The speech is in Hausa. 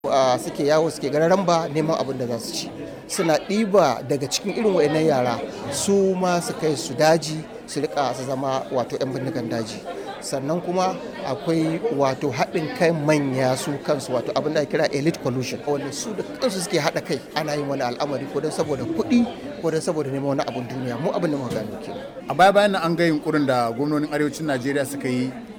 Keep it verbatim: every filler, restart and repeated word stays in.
Uh, suke yawo suke gararan ba neman abin da za su ci, suna ɗiba daga cikin irin wayannan yara su ma su kai su daji su rika su zama wato 'yan bindigan daji. Sannan kuma akwai wato haɗin kai manya su kansu, wato abin da ake kira elite collusion, wanda su da kansu suke haɗa kai ana yin wani al'amari ko don saboda kuɗi ko don saboda neman wani abin duniya. Mu abin da muka gano kenan. A baya bayan nan an ga yunkurin da gwamnonin arewacin Najeriya suka yi